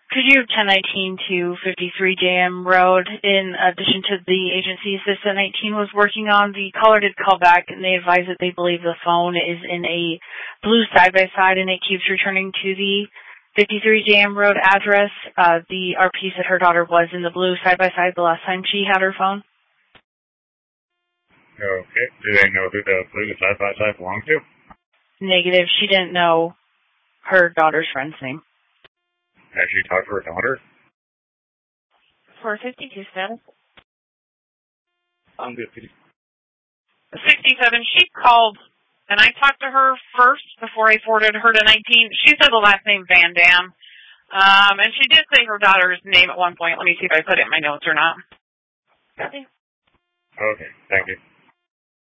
Could you 1019 to 53 JM Road, in addition to the agencies this 19 was working on? The caller did call back, and they advised that they believe the phone is in a blue side-by-side, and it keeps returning to the 53 JM Road address. The RP said her daughter was in the blue side-by-side the last time she had her phone. Okay. Do they know who the blue side-by-side belonged to? Negative. She didn't know her daughter's friend's name. Has she talked to her daughter? 452 status. I'm good. 67, she called, and I talked to her first before I forwarded her to 19. She said the last name Van Dam. And she did say her daughter's name at one point. Let me see if I put it in my notes or not. Okay, thank you.